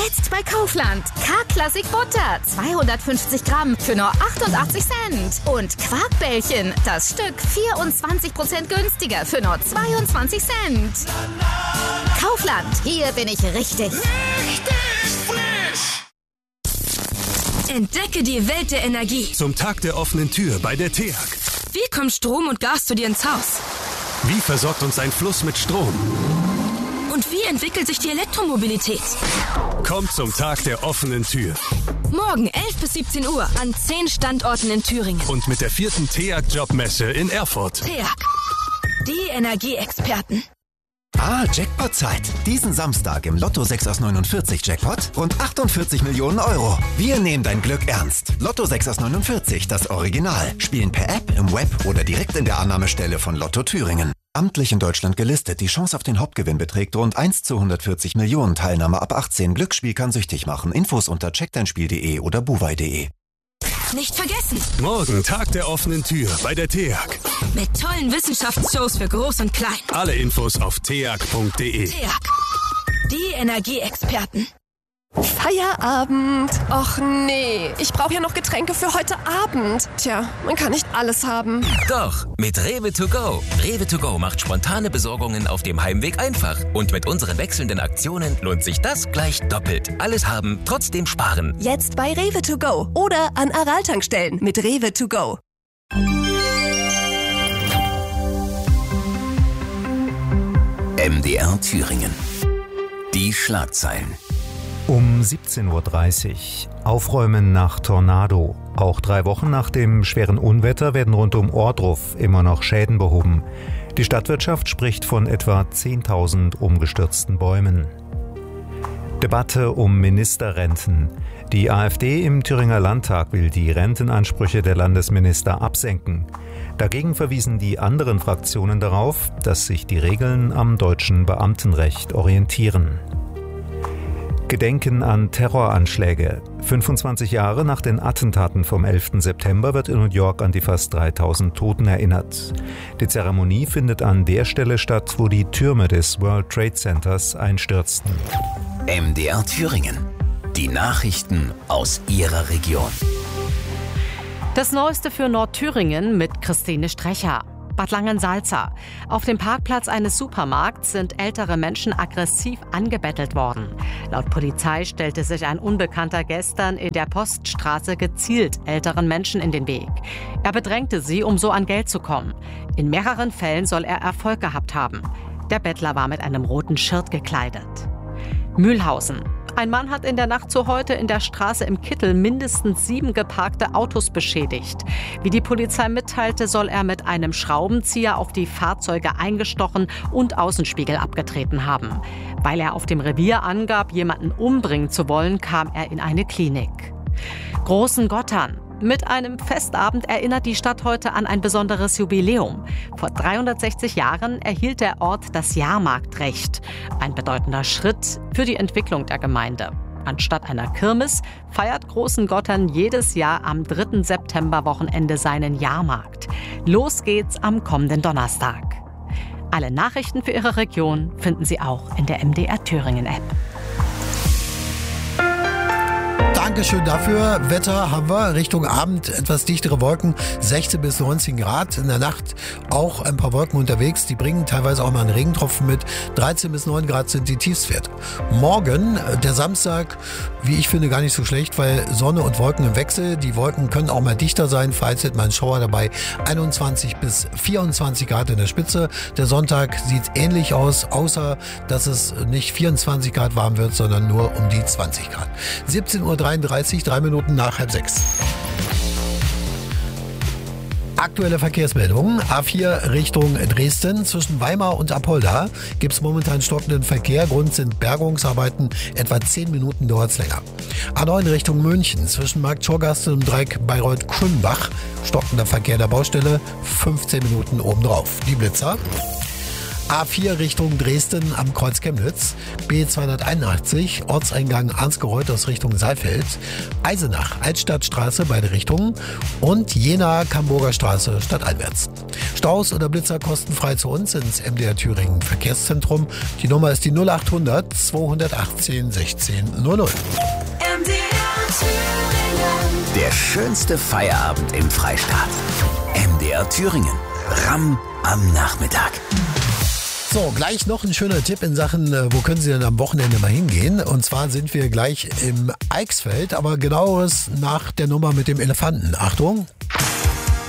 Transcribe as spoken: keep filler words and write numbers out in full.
Jetzt bei Kaufland. K-Classic Butter, zweihundertfünfzig Gramm für nur achtundachtzig Cent. Und Quarkbällchen, das Stück vierundzwanzig Prozent günstiger für nur zweiundzwanzig Cent. Kaufland, hier bin ich richtig. Richtig frisch! Entdecke die Welt der Energie. Zum Tag der offenen Tür bei der T E A G. Wie kommt Strom und Gas zu dir ins Haus? Wie versorgt uns ein Fluss mit Strom? Und wie entwickelt sich die Elektromobilität? Kommt zum Tag der offenen Tür. Morgen elf bis siebzehn Uhr an zehn Standorten in Thüringen. Und mit der vierten T E A G-Jobmesse in Erfurt. T E A G. Die Energieexperten. Ah, Jackpot-Zeit. Diesen Samstag im Lotto sechs aus neunundvierzig Jackpot rund achtundvierzig Millionen Euro. Wir nehmen dein Glück ernst. Lotto sechs aus neunundvierzig, das Original. Spielen per App, im Web oder direkt in der Annahmestelle von Lotto Thüringen. Amtlich in Deutschland gelistet. Die Chance auf den Hauptgewinn beträgt rund eins zu hundertvierzig Millionen. Teilnahme ab achtzehn. Glücksspiel kann süchtig machen. Infos unter check dein spiel punkt de oder buwei punkt de. Nicht vergessen. Morgen Tag der offenen Tür bei der T E A G. Mit tollen Wissenschaftsshows für Groß und Klein. Alle Infos auf t e a g punkt de. T E A G. Die Energieexperten. Feierabend. Och nee, ich brauche ja noch Getränke für heute Abend. Tja, man kann nicht alles haben. Doch, mit Rewe to go. Rewe to go macht spontane Besorgungen auf dem Heimweg einfach. Und mit unseren wechselnden Aktionen lohnt sich das gleich doppelt. Alles haben, trotzdem sparen. Jetzt bei Rewe to go oder an Aral-Tankstellen mit Rewe to go. M D R Thüringen. Die Schlagzeilen. Um siebzehn Uhr dreißig. Aufräumen nach Tornado. Auch drei Wochen nach dem schweren Unwetter werden rund um Ohrdruf immer noch Schäden behoben. Die Stadtwirtschaft spricht von etwa zehntausend umgestürzten Bäumen. Debatte um Ministerrenten. Die AfD im Thüringer Landtag will die Rentenansprüche der Landesminister absenken. Dagegen verwiesen die anderen Fraktionen darauf, dass sich die Regeln am deutschen Beamtenrecht orientieren. Gedenken an Terroranschläge. fünfundzwanzig Jahre nach den Attentaten vom elften September wird in New York an die fast dreitausend Toten erinnert. Die Zeremonie findet an der Stelle statt, wo die Türme des World Trade Centers einstürzten. M D R Thüringen. Die Nachrichten aus Ihrer Region. Das Neueste für Nordthüringen mit Christine Strecher. Bad Langensalza. Auf dem Parkplatz eines Supermarkts sind ältere Menschen aggressiv angebettelt worden. Laut Polizei stellte sich ein Unbekannter gestern in der Poststraße gezielt älteren Menschen in den Weg. Er bedrängte sie, um so an Geld zu kommen. In mehreren Fällen soll er Erfolg gehabt haben. Der Bettler war mit einem roten Shirt gekleidet. Mühlhausen. Ein Mann hat in der Nacht zu heute in der Straße im Kittel mindestens sieben geparkte Autos beschädigt. Wie die Polizei mitteilte, soll er mit einem Schraubenzieher auf die Fahrzeuge eingestochen und Außenspiegel abgetreten haben. Weil er auf dem Revier angab, jemanden umbringen zu wollen, kam er in eine Klinik. Großen Gottern. Mit einem Festabend erinnert die Stadt heute an ein besonderes Jubiläum. Vor dreihundertsechzig Jahren erhielt der Ort das Jahrmarktrecht. Ein bedeutender Schritt für die Entwicklung der Gemeinde. Anstatt einer Kirmes feiert Großen Gottern jedes Jahr am dritten Septemberwochenende seinen Jahrmarkt. Los geht's am kommenden Donnerstag. Alle Nachrichten für Ihre Region finden Sie auch in der M D R Thüringen App. Dankeschön dafür. Wetter haben wir Richtung Abend etwas dichtere Wolken, sechzehn bis neunzehn Grad. In der Nacht auch ein paar Wolken unterwegs. Die bringen teilweise auch mal einen Regentropfen mit. dreizehn bis neun Grad sind die Tiefstwerte. Morgen, der Samstag, wie ich finde, gar nicht so schlecht, weil Sonne und Wolken im Wechsel. Die Wolken können auch mal dichter sein. Vereinzelt mal ein Schauer dabei. einundzwanzig bis vierundzwanzig Grad in der Spitze. Der Sonntag sieht ähnlich aus, außer dass es nicht vierundzwanzig Grad warm wird, sondern nur um die zwanzig Grad. siebzehn Uhr dreiunddreißig, drei Minuten nach halb sechs. Aktuelle Verkehrsmeldungen. A vier Richtung Dresden. Zwischen Weimar und Apolda gibt es momentan stockenden Verkehr. Grund sind Bergungsarbeiten. Etwa zehn Minuten dauert es länger. A neun Richtung München. Zwischen Marktschorgaste und Dreieck Bayreuth-Kulmbach. Stockender Verkehr der Baustelle. fünfzehn Minuten obendrauf. Die Blitzer. A vier Richtung Dresden am Kreuz Chemnitz, B zweihunderteinundachtzig, Ortseingang Arnsgereuth aus Richtung Saalfeld, Eisenach, Altstadtstraße, beide Richtungen und Jena, Camburger Straße stadteinwärts. Staus oder Blitzer kostenfrei zu uns ins M D R Thüringen Verkehrszentrum. Die Nummer ist die null achthundert zweihundertachtzehn sechzehn null null. M D R Thüringen. Der schönste Feierabend im Freistaat. M D R Thüringen. Ramm am Nachmittag. So, gleich noch ein schöner Tipp in Sachen, wo können Sie denn am Wochenende mal hingehen? Und zwar sind wir gleich im Eichsfeld, aber genaueres nach der Nummer mit dem Elefanten. Achtung!